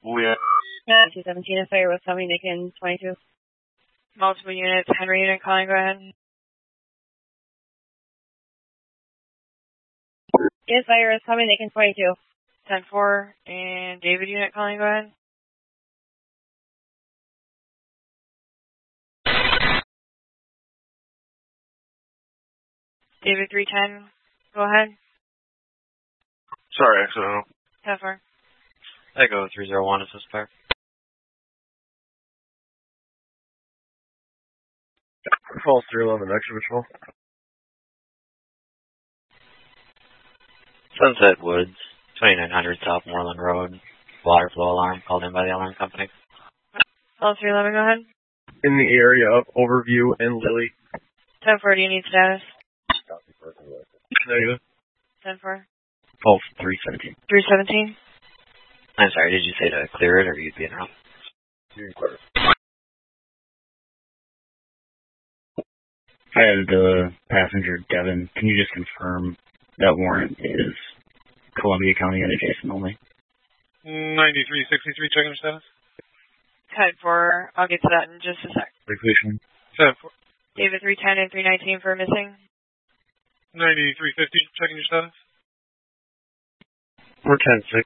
We are 217, a fire was coming, Macon 22. Multiple units, Henry unit calling, go ahead. Yes, fire is coming, Macon 22. 10-4, and David unit calling, go ahead. David 310, go ahead. sorry, accidental. 10-4. Echo 301, assist fire. Falls 311, extra patrol. Sunset Woods, 2900 South Moreland Road. Water flow alarm called in by the alarm company. Falls 311, go ahead. In the area of Overview and Lily. 10-4, do you need status? Negative. 10-4. Pulse 317. 317. I'm sorry, did you say to clear it or you'd be interrupted? I had the passenger, Devin. Can you just confirm that warrant is Columbia County and adjacent only? 9363, checking your status. 10-4, I'll get to that in just a sec. Completion. 10-4. David 310 and 319 for missing. 9350, checking your status. We're 10-6.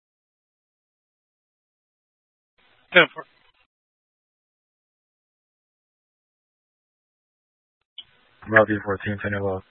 10-4. Robbie 14, Finney Love.